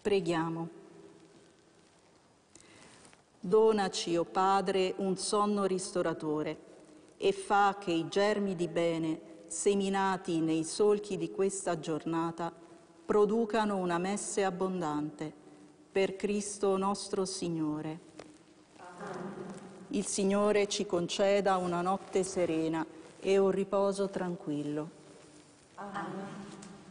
Preghiamo. Donaci, o Padre, un sonno ristoratore e fa che i germi di bene seminati nei solchi di questa giornata producano una messe abbondante. Per Cristo nostro Signore. Il Signore ci conceda una notte serena e un riposo tranquillo. Amen.